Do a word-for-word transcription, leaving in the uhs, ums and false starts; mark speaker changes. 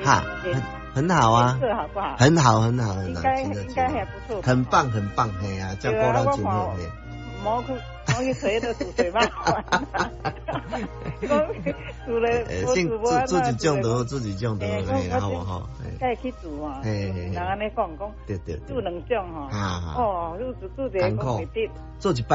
Speaker 1: 哈，很很好啊，
Speaker 2: 这好不好？
Speaker 1: 很好，很好，很好，
Speaker 2: 应该应该还不错，
Speaker 1: 很棒，很棒，嘿呀，叫过到今天嘿。
Speaker 2: 毛去毛去锤都煮水饭，讲煮了我煮无
Speaker 1: 自己种的，自己种的，然后吼，
Speaker 2: 该去煮嘛，人安尼讲讲，
Speaker 1: 对对，
Speaker 2: 煮两种吼，哦，煮煮煮一个讲袂得，
Speaker 1: 做一摆。